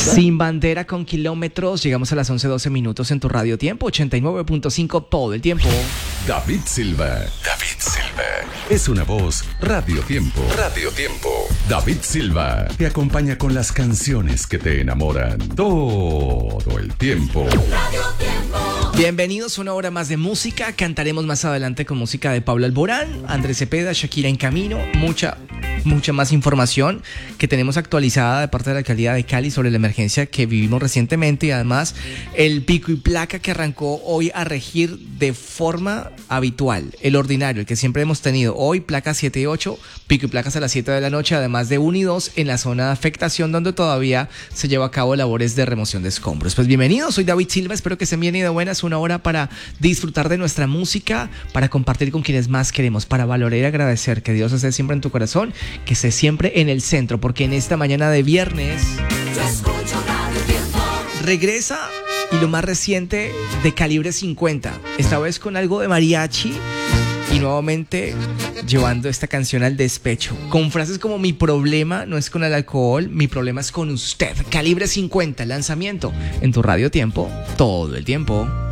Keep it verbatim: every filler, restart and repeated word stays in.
Sin bandera con kilómetros, llegamos a las once doce minutos en tu radio tiempo, ochenta y nueve punto cinco todo el tiempo. David Silva. David Silva. Es una voz Radio Tiempo. Radio Tiempo. David Silva te acompaña con las canciones que te enamoran todo el tiempo. Radio Tiempo. Bienvenidos a una hora más de música. Cantaremos más adelante con música de Pablo Alborán, Andrés Cepeda, Shakira en camino. Mucha, mucha más información que tenemos actualizada de parte de la alcaldía de Cali sobre la emergencia que vivimos recientemente y además el pico y placa que arrancó hoy a regir de forma habitual, el ordinario, el que siempre hemos tenido. Hoy placa siete y ocho, pico y placas a las siete de la noche, además de uno y dos en la zona de afectación donde todavía se lleva a cabo labores de remoción de escombros. Pues bienvenidos, soy David Silva, espero que estén bien y de buenas. Una hora para disfrutar de nuestra música, para compartir con quienes más queremos, para valorar y agradecer, que Dios esté siempre en tu corazón, que esté siempre en el centro, porque en esta mañana de viernes Yo escucho Radio Tiempo. regresa y lo más reciente de Calibre cincuenta, esta vez con algo de mariachi y nuevamente llevando esta canción al despecho, con frases como: mi problema no es con el alcohol, mi problema es con usted. Calibre cincuenta, lanzamiento en tu radio tiempo, todo el tiempo.